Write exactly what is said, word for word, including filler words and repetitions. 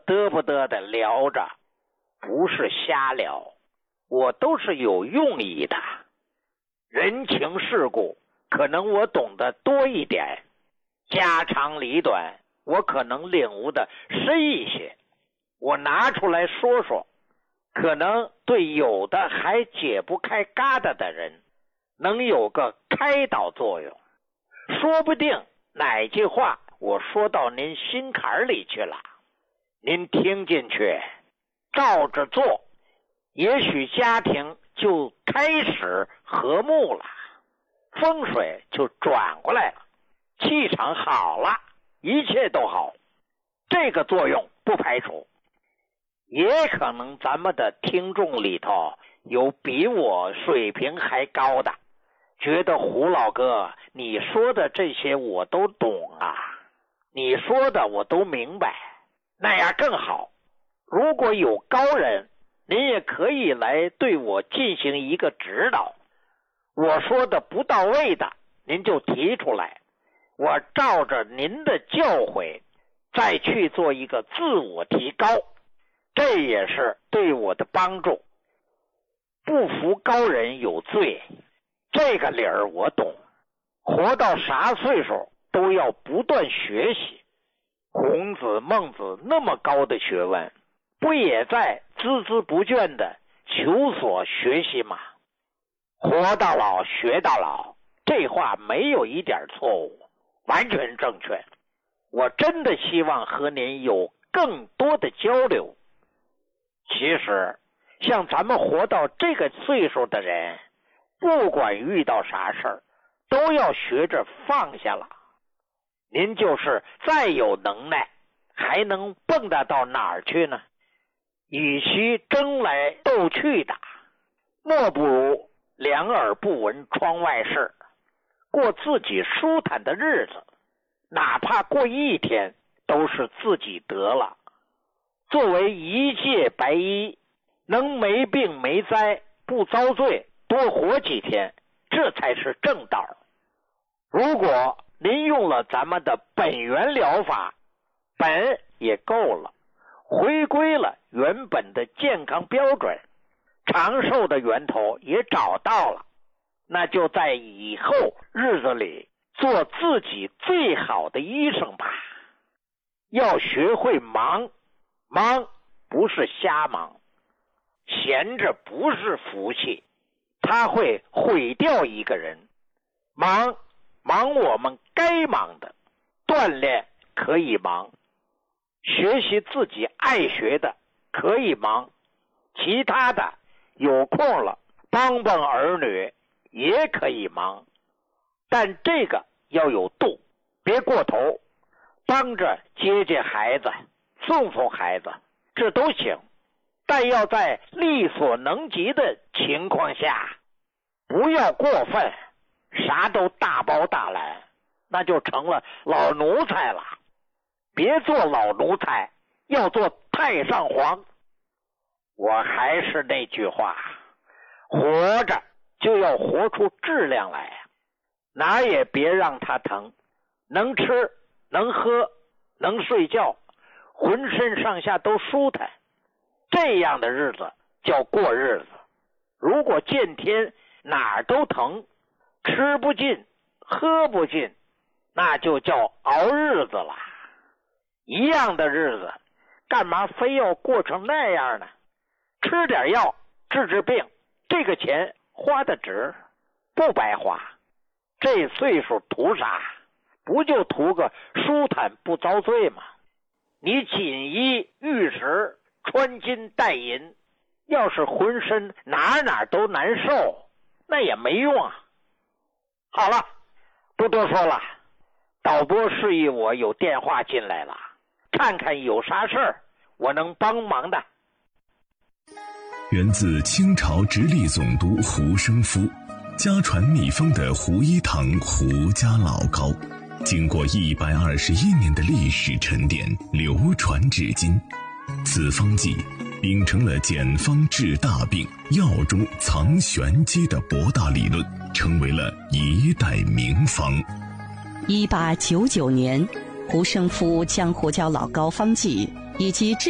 嘚不嘚的聊着，不是瞎聊，我都是有用意的。人情世故可能我懂得多一点，家长里短我可能领悟的深一些，我拿出来说说，可能对有的还解不开疙瘩的人能有个开导作用，说不定哪句话我说到您心坎里去了，您听进去照着做，也许家庭就开始和睦了，风水就转过来了，气场好了，一切都好。这个作用不排除，也可能咱们的听众里头有比我水平还高的，觉得胡老哥你说的这些我都懂啊，你说的我都明白，那样更好。如果有高人，您也可以来对我进行一个指导，我说的不到位的您就提出来，我照着您的教诲再去做一个自我提高，这也是对我的帮助。不服高人有罪，这个理儿我懂，活到啥岁数都要不断学习。孔子孟子那么高的学问，不也在孜孜不倦的求索学习吗？活到老学到老，这话没有一点错误，完全正确。我真的希望和您有更多的交流。其实像咱们活到这个岁数的人，不管遇到啥事儿，都要学着放下了。您就是再有能耐，还能蹦跶到哪儿去呢？与其争来斗去的，莫不如两耳不闻窗外事，过自己舒坦的日子，哪怕过一天都是自己得了。作为一介白衣，能没病没灾，不遭罪，多活几天，这才是正道。如果您用了咱们的本源疗法，本也够了，回归了原本的健康标准，长寿的源头也找到了，那就在以后日子里做自己最好的医生吧。要学会忙，忙不是瞎忙，闲着不是福气，它会毁掉一个人。忙忙我们该忙的，锻炼可以忙，学习自己爱学的可以忙，其他的有空了帮帮儿女也可以忙，但这个要有度，别过头，帮着接接孩子，送送孩子，这都行，但要在力所能及的情况下，不要过分，啥都大包大揽，那就成了老奴才了。别做老奴才，要做太上皇。我还是那句话，活着就要活出质量来，哪也别让它疼，能吃能喝能睡觉，浑身上下都舒坦，这样的日子叫过日子。如果见天哪儿都疼，吃不进喝不进，那就叫熬日子了。一样的日子，干嘛非要过成那样呢？吃点药治治病，这个钱花的值，不白花。这岁数图啥？不就图个舒坦不遭罪吗？你锦衣玉食穿金戴银，要是浑身哪哪都难受，那也没用啊。好了，不多说了，导播示意我有电话进来了，看看有啥事儿我能帮忙的。 源自清朝直隶总督胡生夫，家传秘方的胡一堂胡家老膏，经过一百二十一年的历史沉淀，流传至今。此方剂秉承了简方治大病、药中藏玄机的博大理论，成为了一代名方。 一八九九年，胡生夫将胡椒老膏方剂以及治